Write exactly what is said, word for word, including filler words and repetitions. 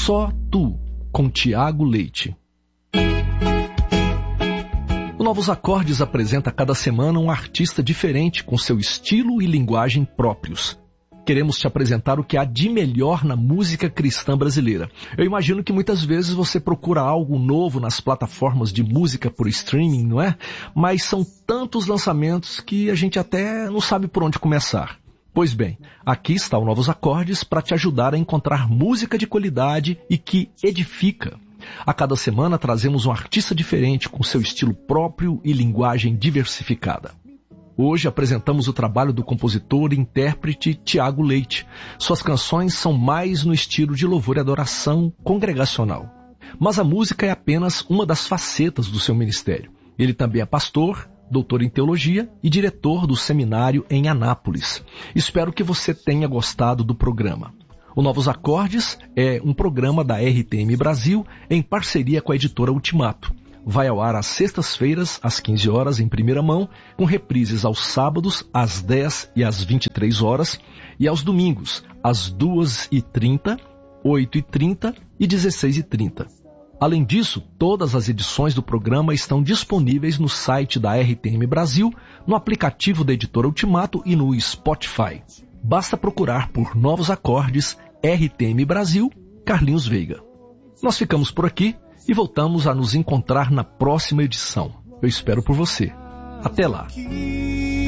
Só Tu, com Tiago Leite. O Novos Acordes apresenta cada semana um artista diferente com seu estilo e linguagem próprios. Queremos te apresentar o que há de melhor na música cristã brasileira. Eu imagino que muitas vezes você procura algo novo nas plataformas de música por streaming, não é? Mas são tantos lançamentos que a gente até não sabe por onde começar. Pois bem, aqui está o Novos Acordes para te ajudar a encontrar música de qualidade e que edifica. A cada semana trazemos um artista diferente com seu estilo próprio e linguagem diversificada. Hoje apresentamos o trabalho do compositor e intérprete Tiago Leite. Suas canções são mais no estilo de louvor e adoração congregacional. Mas a música é apenas uma das facetas do seu ministério. Ele também é pastor, doutor em teologia e diretor do seminário em Anápolis. Espero que você tenha gostado do programa. O Novos Acordes é um programa da R T M Brasil em parceria com a editora Ultimato. Vai ao ar às sextas-feiras, às quinze horas, em primeira mão, com reprises aos sábados, às dez e às vinte e três horas, e aos domingos, às duas e trinta, oito e trinta e dezesseis e trinta. Além disso, todas as edições do programa estão disponíveis no site da R T M Brasil, no aplicativo da editora Ultimato e no Spotify. Basta procurar por Novos Acordes, R T M Brasil, Carlinhos Veiga. Nós ficamos por aqui e voltamos a nos encontrar na próxima edição. Eu espero por você. Até lá!